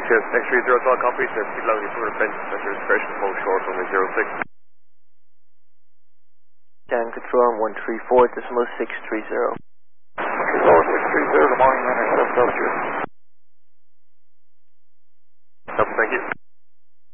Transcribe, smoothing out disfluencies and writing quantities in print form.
Cheers. Next 30 all copies. Speed loudly for defense. Center discretion. Hold short only 06. Dan control on 134.630. 630, good morning, Intercept Celsius.